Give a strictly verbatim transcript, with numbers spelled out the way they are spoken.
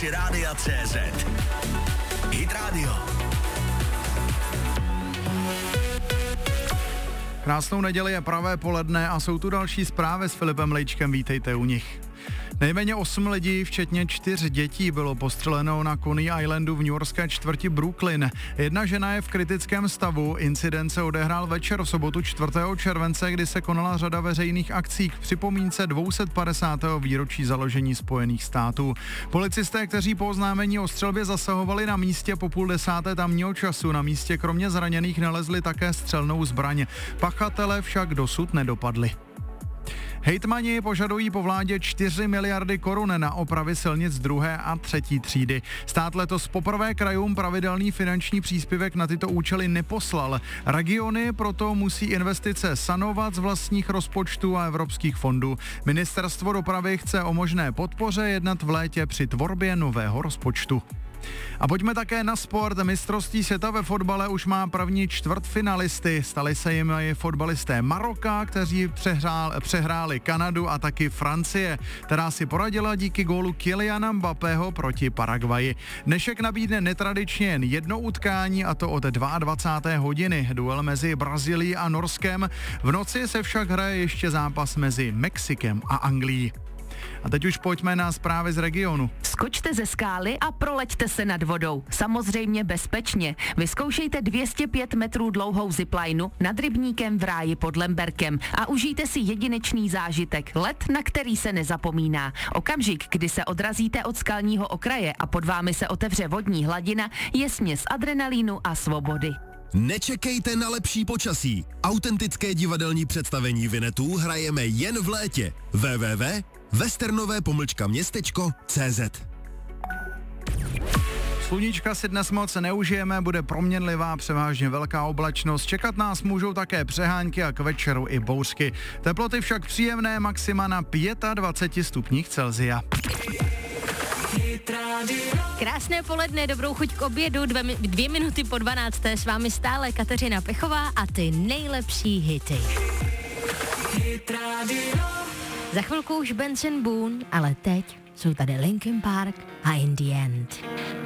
rámci Rádia C Z. Hit Radio. Krásnou neděli je pravé poledne a jsou tu další zprávy s Filipem Lejčkem, vítejte u nich. Nejméně osm lidí, včetně čtyř dětí, bylo postřeleno na Coney Islandu v newyorské čtvrti Brooklyn. Jedna žena je v kritickém stavu, incident se odehrál večer v sobotu čtvrtého července, kdy se konala řada veřejných akcí k připomínce dvě stě padesátého výročí založení Spojených států. Policisté, kteří po oznámení o střelbě zasahovali na místě po půl desáté tamního času, na místě kromě zraněných nalezli také střelnou zbraň. Pachatele však dosud nedopadli. Hejtmani požadují po vládě čtyři miliardy korun na opravy silnic druhé a třetí třídy. Stát letos poprvé krajům pravidelný finanční příspěvek na tyto účely neposlal. Regiony proto musí investice sanovat z vlastních rozpočtů a evropských fondů. Ministerstvo dopravy chce o možné podpoře jednat v létě při tvorbě nového rozpočtu. A pojďme také na sport. Mistrovství světa ve fotbale už má první čtvrtfinalisty. Stali se jim i fotbalisté Maroka, kteří přehrál, přehráli Kanadu a taky Francie, která si poradila díky gólu Kyliana Mbappého proti Paraguayi. Dnešek nabídne netradičně jen jedno utkání, a to od dvacáté druhé hodiny. Duel mezi Brazílií a Norskem. V noci se však hraje ještě zápas mezi Mexikem a Anglií. A teď už pojďme na zprávy z regionu. Skočte ze skály a proleďte se nad vodou. Samozřejmě bezpečně. Vyzkoušejte dvě stě pět metrů dlouhou ziplineu nad rybníkem v Ráji pod Lemberkem a užijte si jedinečný zážitek. Let, na který se nezapomíná. Okamžik, kdy se odrazíte od skalního okraje a pod vámi se otevře vodní hladina, je směs adrenalínu a svobody. Nečekejte na lepší počasí. Autentické divadelní představení Vinetů hrajeme jen v létě. w w w tečka westernové pomlčka městečko tečka c z. Sluníčka si dnes moc neužijeme, bude proměnlivá, převážně velká oblačnost. Čekat nás můžou také přehánky a k večeru i bouřky. Teploty však příjemné, maxima na dvacet pět stupních Celsia. Krásné poledne, dobrou chuť k obědu, dvě, dvě minuty po dvanácté, s vámi stále Kateřina Pechová a ty nejlepší hity. Za chvilku už Benson Boone, ale teď jsou tady Linkin Park a In the End.